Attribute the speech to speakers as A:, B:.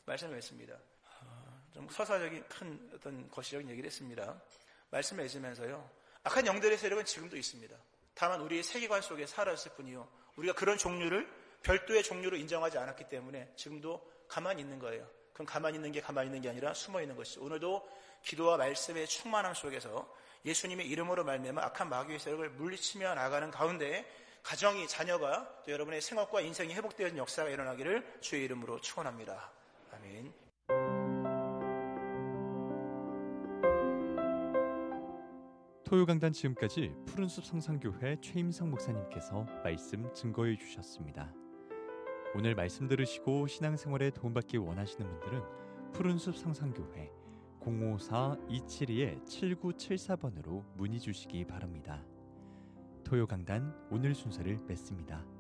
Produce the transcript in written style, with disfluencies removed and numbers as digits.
A: 말씀을 맺습니다. 좀 서사적인 큰 어떤 거시적인 얘기를 했습니다. 말씀을 맺으면서요. 악한 영들의 세력은 지금도 있습니다. 다만 우리의 세계관 속에 살아있을 뿐이요. 우리가 그런 종류를 별도의 종류로 인정하지 않았기 때문에 지금도 가만히 있는 거예요. 그럼 가만히 있는 게 아니라 숨어 있는 것이죠. 오늘도 기도와 말씀의 충만함 속에서 예수님의 이름으로 말미암아 악한 마귀의 세력을 물리치며 나가는 가운데 가정이, 자녀가 또 여러분의 생업과 인생이 회복되는 역사가 일어나기를 주의 이름으로 축원합니다. 아멘.
B: 토요강단 지금까지 푸른숲 성산교회 최임성 목사님께서 말씀 증거해 주셨습니다. 오늘 말씀 들으시고 신앙생활에 도움받기 원하시는 분들은 푸른숲 성산교회 054-272-7974번으로 문의 주시기 바랍니다. 토요강단 오늘 순서를 맺습니다.